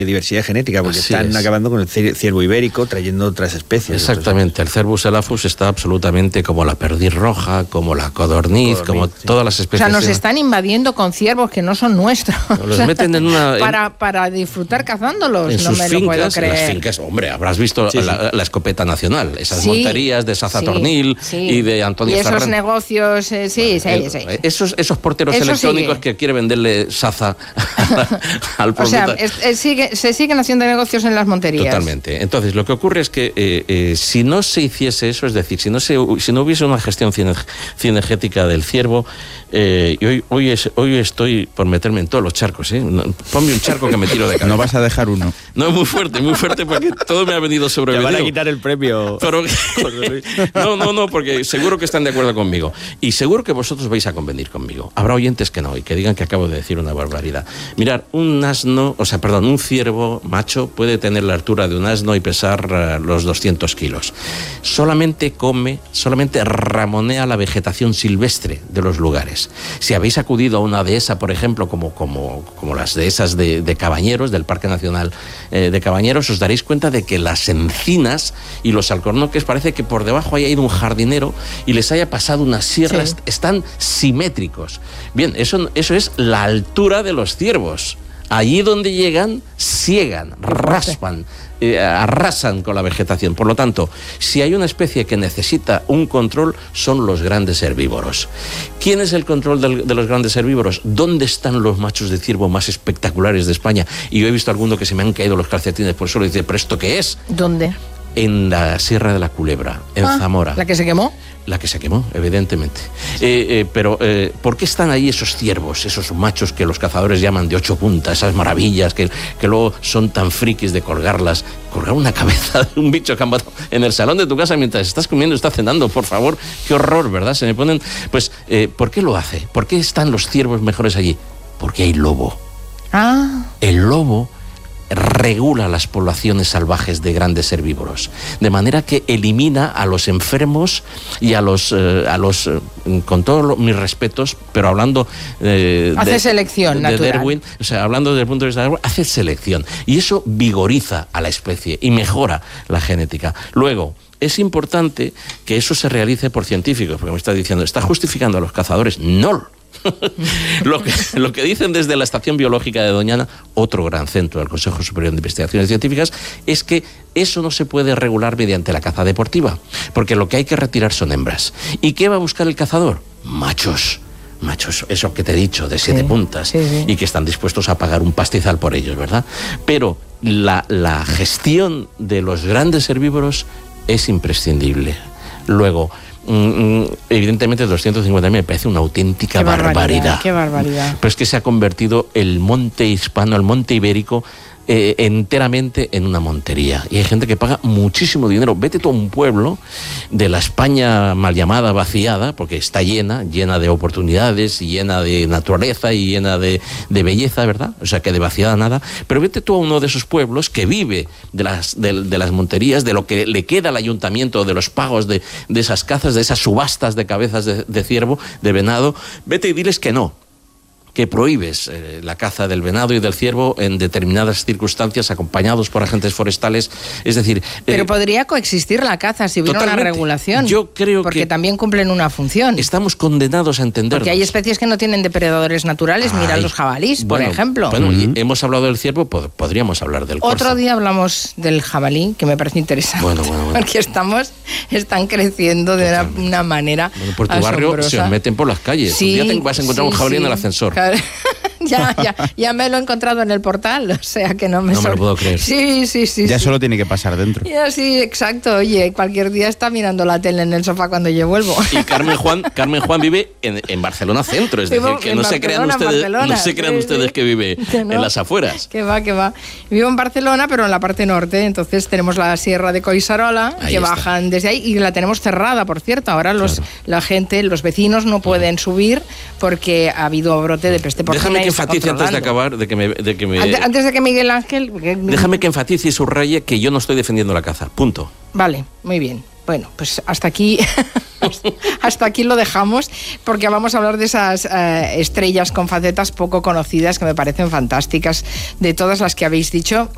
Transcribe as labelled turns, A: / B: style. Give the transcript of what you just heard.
A: diversidad genética, porque
B: Así
A: están
B: es.
A: acabando con el ciervo ibérico, trayendo otras especies.
B: Exactamente, el Cervus elaphus está absolutamente como la perdiz roja, como la codorniz, como
A: sí.
B: todas las
C: O
B: especies.
C: sea, nos están invadiendo con ciervos que no son nuestros.
B: Los meten en una...
C: para disfrutar cazándolos,
B: en
C: no
B: sus
C: me
B: fincas,
C: lo puedo
B: en
C: creer.
B: las fincas, hombre, habrás visto la escopeta nacional, esas
C: Sí,
B: monterías de Saza
C: sí,
B: Tornil
C: sí.
B: y de Antonio
C: Y esos
B: Ferran.
C: negocios, sí.
B: Esos porteros
C: Eso
B: electrónicos
C: sigue.
B: que quiere venderle Saza al
C: O sea,
B: propietario.
C: se siguen haciendo negocios en las monterías.
B: Totalmente. Entonces, lo que ocurre es que si no se hiciese eso, es decir, si no hubiese una gestión cinegética del ciervo, y hoy estoy por meterme en todos los charcos, ¿eh? Ponme un charco que me tiro de cabeza.
D: No vas a dejar uno.
B: No, muy fuerte, porque todo me ha venido sobre
A: Te van a
B: video.
A: quitar el premio.
B: Pero, no, porque seguro que están de acuerdo conmigo. Y seguro que vosotros vais a convenir conmigo. Habrá oyentes que no, y que digan que acabo de decir una barbaridad. Mirad, un ciervo macho puede tener la altura de un asno y pesar los 200 kilos. Solamente ramonea la vegetación silvestre de los lugares. Si habéis acudido a una dehesa, por ejemplo, como las dehesas de Cabañeros, del Parque Nacional de Cabañeros, os daréis cuenta de que las encinas y los alcornoques parece que por debajo haya ido un jardinero y les haya pasado unas sierras,
C: Sí.
B: están simétricos. Bien, eso es la altura de los ciervos. Allí donde llegan, siegan, raspan, arrasan con la vegetación. Por lo tanto, si hay una especie que necesita un control, son los grandes herbívoros. ¿Quién es el control de los grandes herbívoros? ¿Dónde están los machos de ciervo más espectaculares de España? Y yo he visto algunos que se me han caído los calcetines por el suelo y dice, ¿pero esto qué es?
C: ¿Dónde?
B: En la Sierra de la Culebra, en Zamora.
C: ¿La que se quemó?
B: La que se quemó, evidentemente. Pero ¿por qué están ahí esos ciervos, esos machos que los cazadores llaman de 8 puntas, esas maravillas que luego son tan frikis de colgar una cabeza de un bicho que han matado en el salón de tu casa mientras estás comiendo, estás cenando? Por favor, qué horror, ¿verdad? Se me ponen... Pues, ¿por qué lo hace? ¿Por qué están los ciervos mejores allí? Porque hay lobo. El lobo regula las poblaciones salvajes de grandes herbívoros, de manera que elimina a los enfermos y a los con todos mis respetos, pero hablando
C: hace selección natural.
B: Darwin, o sea, hablando desde el punto de vista de Darwin, hace selección y eso vigoriza a la especie y mejora la genética. Luego, es importante que eso se realice por científicos, porque me está diciendo, ¿está justificando a los cazadores? No. Lo que dicen desde la Estación Biológica de Doñana, otro gran centro del Consejo Superior de Investigaciones Científicas, es que eso no se puede regular mediante la caza deportiva, porque lo que hay que retirar son hembras. ¿Y qué va a buscar el cazador? Machos, eso que te he dicho, de 7 puntas, y que están dispuestos a pagar un pastizal por ellos, ¿verdad? Pero la gestión de los grandes herbívoros es imprescindible. Luego, evidentemente 250.000 me parece una auténtica barbaridad.
C: Qué barbaridad.
B: Pero es que se ha convertido el monte hispano, el monte ibérico, enteramente en una montería. Y hay gente que paga muchísimo dinero. Vete tú a un pueblo de la España mal llamada vaciada, porque está llena de oportunidades, y llena de naturaleza y llena de belleza, ¿verdad? O sea, que de vaciada nada. Pero vete tú a uno de esos pueblos que vive de las monterías, de lo que le queda al ayuntamiento, de los pagos de esas cazas, de esas subastas de cabezas de ciervo, de venado. Vete y diles que no, que prohíbes la caza del venado y del ciervo en determinadas circunstancias, acompañados por agentes forestales. Es decir...
C: Pero podría coexistir la caza si hubiera una regulación.
B: Yo creo
C: porque
B: que
C: también cumplen una función.
B: Estamos condenados a entendernos.
C: Porque hay especies que no tienen depredadores naturales. Mira los jabalís, por ejemplo.
B: Bueno, y hemos hablado del ciervo, podríamos hablar del corzo.
C: Otro día hablamos del jabalí, que me parece interesante. Bueno. Porque están creciendo de una manera
B: bueno, por tu
C: asombrosa.
B: barrio se os meten por las calles.
C: Sí,
B: un día vas a encontrar un jabalí en el ascensor.
C: Ya me lo he encontrado en el portal, o sea que no me
B: lo puedo creer.
C: Sí.
D: Ya solo tiene que pasar dentro.
C: Ya sí, exacto. Oye, cualquier día está mirando la tele en el sofá cuando yo vuelvo.
B: Y Carmen Juan vive en Barcelona Centro, es decir, que no se crean ustedes que vive en las afueras.
C: Que va. Vivo en Barcelona, pero en la parte norte. Entonces tenemos la Sierra de Collserola, que bajan desde ahí, y la tenemos cerrada, por cierto. Ahora los vecinos no pueden subir porque ha habido brote de peste porcina.
B: Déjame que enfatice antes de acabar,
C: antes de que Miguel Ángel...
B: Déjame que enfatice y subraye que yo no estoy defendiendo la caza, punto.
C: Vale, muy bien. Bueno, pues hasta aquí lo dejamos, porque vamos a hablar de esas estrellas con facetas poco conocidas que me parecen fantásticas. De todas las que habéis dicho,